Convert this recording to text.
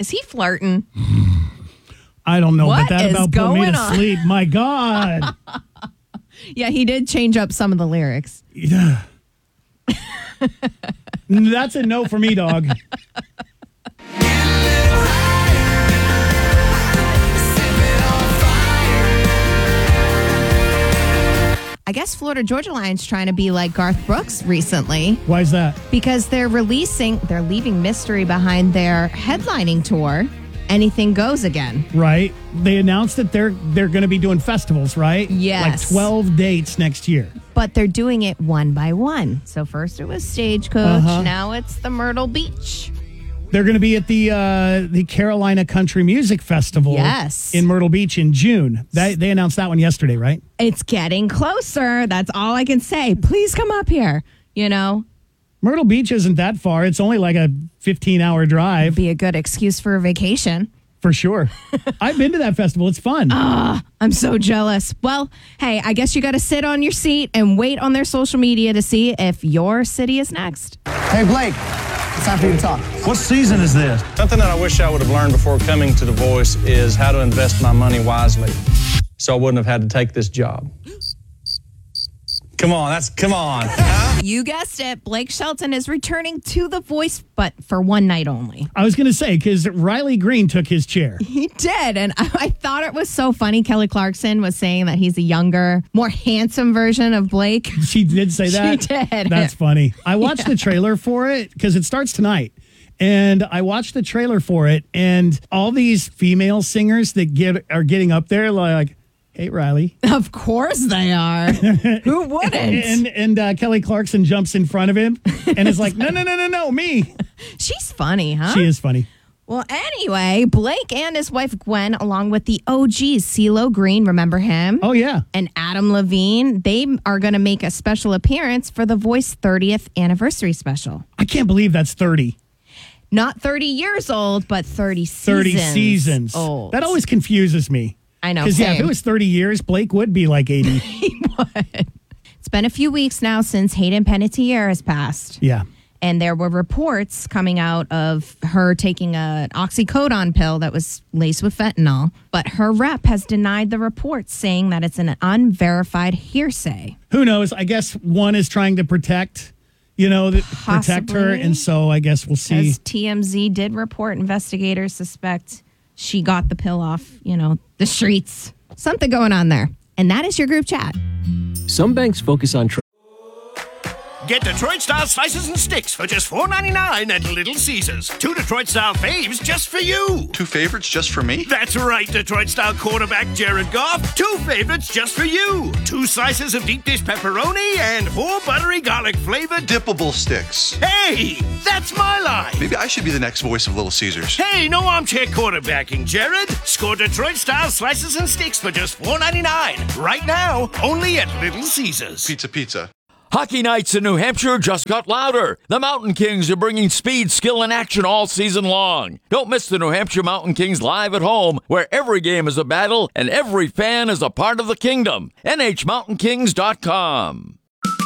Is he flirting? I don't know, What but that is about put me going to on? sleep. My God. Yeah, he did change up some of the lyrics. Yeah. That's a no for me, dog. I guess Florida Georgia Line's trying to be like Garth Brooks recently Why is that? because they're leaving mystery behind their headlining tour. Anything Goes again. Right. They announced that they're going to be doing festivals, right? Yes. Like 12 dates next year. But they're doing it one by one. So first it was Stagecoach. Now it's the Myrtle Beach. They're going to be at the Carolina Country Music Festival Yes. in Myrtle Beach in June. They announced that one yesterday, right? It's getting closer. That's all I can say. Please come up here. You know, Myrtle Beach isn't that far. It's only like a 15-hour drive be a good excuse for a vacation. for sure. I've been to that festival. It's fun. I'm so jealous. Well, hey, I guess you got to sit on your seat and wait on their social media to see if your city is next. Hey, Blake, it's time for you to talk. What season is this? Something that I wish I would have learned before coming to The Voice is how to invest my money wisely, so I wouldn't have had to take this job. Come on. You guessed it. Blake Shelton is returning to The Voice, but for one night only. I was going to say, because Riley Green took his chair. He did. And I thought it was so funny. Kelly Clarkson was saying that he's a younger, more handsome version of Blake. She did say that? She did. That's funny. I watched the trailer for it because it starts tonight. And I watched the trailer for it, and all these female singers that are getting up there like, hey, Riley. Of course they are. Who wouldn't? And Kelly Clarkson jumps in front of him and is like, no, me. She's funny, huh? She is funny. Well, anyway, Blake and his wife Gwen, along with the OGs, CeeLo Green, remember him? Oh, yeah. And Adam Levine, they are going to make a special appearance for The Voice 30th anniversary special. I can't believe that's 30. Not 30 years old, but 30 seasons 30 seasons. old. That always confuses me. I know, Because, yeah, if same. it was 30 years, Blake would be like 80. It's been a few weeks now since Hayden Panettiere has passed. Yeah. And there were reports coming out of her taking an oxycodone pill that was laced with fentanyl. But her rep has denied the reports, saying that it's an unverified hearsay. Who knows? I guess one is trying to protect, protect her. Possibly. And so I guess we'll see. As TMZ did report, investigators suspect she got the pill off, the streets. Something going on there. And that is your group chat. Some banks focus on Get Detroit-style slices and sticks for just $4.99 at Little Caesars. 2 Detroit-style faves just for you. 2 favorites just for me? That's right, Detroit-style quarterback Jared Goff. 2 favorites just for you. 2 slices of deep dish pepperoni and 4 buttery garlic-flavored Dippable sticks. Hey, that's my line. Maybe I should be the next voice of Little Caesars. Hey, no armchair quarterbacking, Jared. Score Detroit-style slices and sticks for just $4.99. Right now, only at Little Caesars. Pizza. Hockey nights in New Hampshire just got louder. The Mountain Kings are bringing speed, skill, and action all season long. Don't miss the New Hampshire Mountain Kings live at home, where every game is a battle and every fan is a part of the kingdom. NHMountainKings.com.